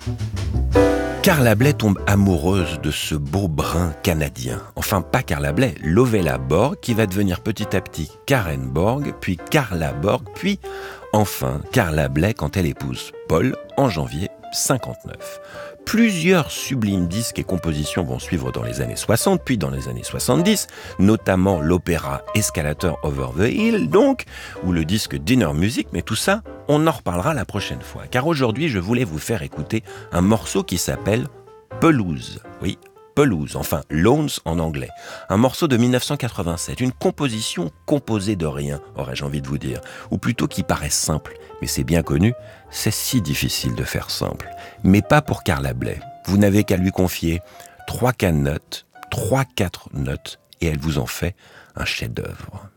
Carla Bley tombe amoureuse de ce beau brun canadien. Enfin, pas Carla Bley, Lovella Borg, qui va devenir petit à petit Karen Borg, puis Carla Borg, puis enfin Carla Bley quand elle épouse Paul en janvier 59. Plusieurs sublimes disques et compositions vont suivre dans les années 60, puis dans les années 70, notamment l'opéra Escalator Over the Hill, donc, ou le disque Dinner Music, mais tout ça, on en reparlera la prochaine fois. Car aujourd'hui, je voulais vous faire écouter un morceau qui s'appelle Pelouse. Oui, Pelouse, enfin Lawns en anglais. Un morceau de 1987, une composition composée de rien, aurais-je envie de vous dire, ou plutôt qui paraît simple, mais c'est bien connu, c'est si difficile de faire simple. Mais pas pour Carla Bley. Vous n'avez qu'à lui confier 3-4 notes, et elle vous en fait un chef-d'œuvre.